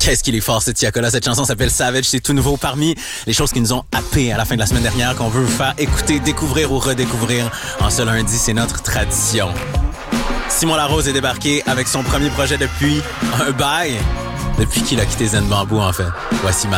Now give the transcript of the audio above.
Qu'est-ce qu'il est fort, ce Tiakola. Cette chanson s'appelle Savage. C'est tout nouveau parmi les choses qui nous ont happés à la fin de la semaine dernière, qu'on veut vous faire écouter, découvrir ou redécouvrir en ce lundi. C'est notre tradition. Simon Larose est débarqué avec son premier projet depuis un bail. Depuis qu'il a quitté Zen Bamboo, en fait. Voici Ma